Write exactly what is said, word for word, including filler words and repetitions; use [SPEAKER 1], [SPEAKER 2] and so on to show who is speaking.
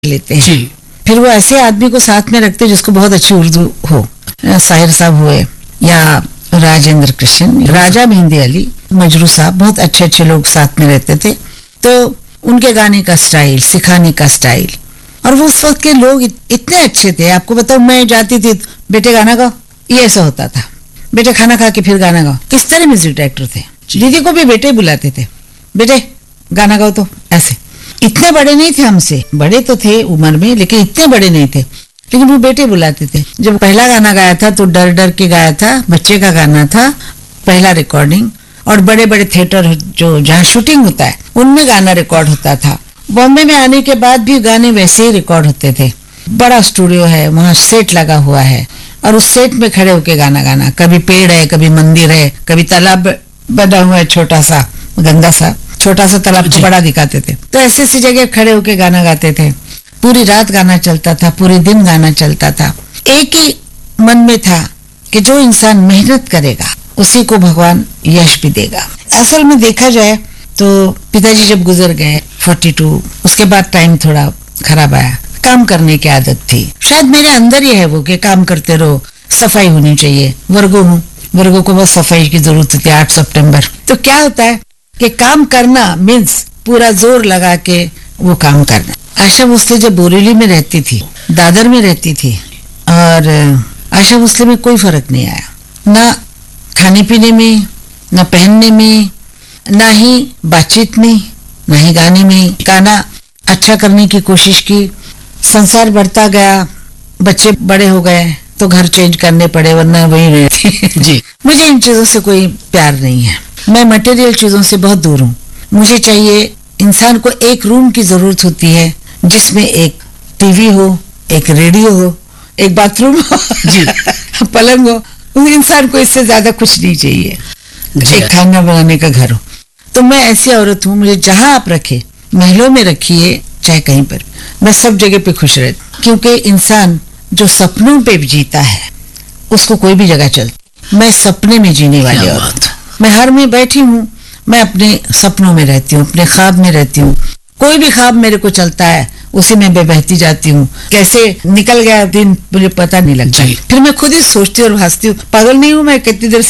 [SPEAKER 1] लेते हैं। फिर वो ऐसे आदमी को साथ में रखते जिसको बहुत अच्छी उर्दू हो, साहिर साहब हुए या राजेंद्र कृष्ण, राजा मेहंदी अली, मजरू साहब, बहुत अच्छे अच्छे लोग साथ में रहते थे। तो उनके गाने का स्टाइल, सिखाने का स्टाइल, और वो उस वक्त के लोग इतने अच्छे थे। आपको बताओ, मैं जाती थी, बेटे गाना गाओ, ये ऐसा होता था, बेटे खाना खा के फिर गाना गाओ। किस तरह म्यूजिक डायरेक्टर थे। दीदी को भी बेटे बुलाते थे, बेटे गाना गाओ, तो ऐसे। इतने बड़े नहीं थे हमसे, बड़े तो थे उम्र में लेकिन इतने बड़े नहीं थे, लेकिन वो बेटे बुलाते थे। जब पहला गाना गाया था तो डर डर के गाया था, बच्चे का गाना था, पहला रिकॉर्डिंग। और बड़े बड़े थिएटर जो जहाँ शूटिंग होता है उनमें गाना रिकॉर्ड होता था। बॉम्बे में आने के बाद भी गाने वैसे ही रिकॉर्ड होते थे। बड़ा स्टूडियो है, वहाँ सेट लगा हुआ है, और उस सेट में खड़े होके गाना गाना। कभी पेड़ है, कभी मंदिर है, कभी तालाब बना हुआ है, छोटा सा गंदा सा, छोटा सा तालाब को बड़ा दिखाते थे। तो ऐसी ऐसी जगह खड़े होके गाना गाते थे। पूरी रात गाना चलता था, पूरे दिन गाना चलता था। एक ही मन में था कि जो इंसान मेहनत करेगा उसी को भगवान यश भी देगा। असल में देखा जाए तो पिताजी जब गुजर गए बयालीस, उसके बाद टाइम थोड़ा खराब आया। काम करने की आदत थी, शायद मेरे अंदर ही है वो कि काम करते रहो, सफाई होनी चाहिए। वर्गो हूँ, वर्गो को बहुत सफाई की जरूरत होती है। आठ सितंबर तो क्या होता है कि काम करना मीन्स पूरा जोर लगा के वो काम करना। आशा भोसले जब बोरेली में रहती थी, दादर में रहती थी, और आशा भोसले में कोई फर्क नहीं आया, ना खाने पीने में, ना पहनने में, ना ही बातचीत में, ना ही गाने में। गाना अच्छा करने की कोशिश की, संसार बढ़ता गया, बच्चे बड़े हो गए तो घर चेंज करने पड़े, वरना वही रहती जी। मुझे इन चीजों से कोई प्यार नहीं है, मैं मटेरियल चीजों से बहुत दूर हूँ। मुझे चाहिए, इंसान को एक रूम की जरूरत होती है जिसमें एक टीवी हो, एक रेडियो हो, एक बाथरूम हो जी, पलंग हो। इंसान को इससे ज्यादा कुछ नहीं चाहिए। एक खाना बनाने का घर हो। तो मैं ऐसी औरत हूँ, मुझे जहां आप रखे, महलों में रखिए चाहे कहीं पर, मैं सब जगह पे खुश रहती। क्योंकि इंसान जो सपनों पे जीता है उसको कोई भी जगह चलती। मैं सपने में जीने वाली औरत, मैं हर में बैठी हूँ, मैं अपने सपनों में रहती हूँ, अपने ख्वाब में रहती हूँ। कोई भी ख्वाब मेरे को चलता है उसी में मैं बहती जाती हूँ। कैसे निकल गया दिन मुझे पता नहीं लगता। फिर मैं खुद ही सोचती और हंसती हूँ, पागल नहीं हूँ मैं, कितनी देर